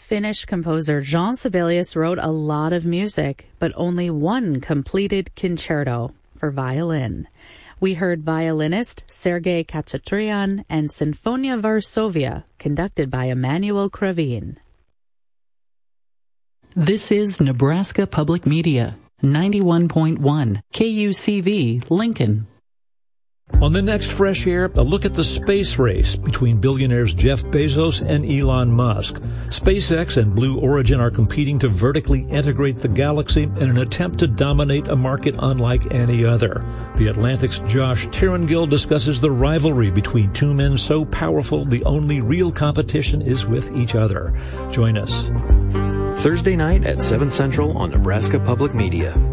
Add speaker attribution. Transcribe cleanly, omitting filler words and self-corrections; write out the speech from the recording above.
Speaker 1: Finnish composer Jean Sibelius wrote a lot of music, but only one completed concerto for violin. We heard violinist Sergei Khachatryan and Sinfonia Varsovia, conducted by Emanuel Kravin.
Speaker 2: This is Nebraska Public Media, 91.1 KUCV, Lincoln.
Speaker 3: On the next Fresh Air, a look at the space race between billionaires Jeff Bezos and Elon Musk. SpaceX and Blue Origin are competing to vertically integrate the galaxy in an attempt to dominate a market unlike any other. The Atlantic's Josh Tirangill discusses the rivalry between two men so powerful the only real competition is with each other. Join us
Speaker 4: Thursday night at 7 Central on Nebraska Public Media.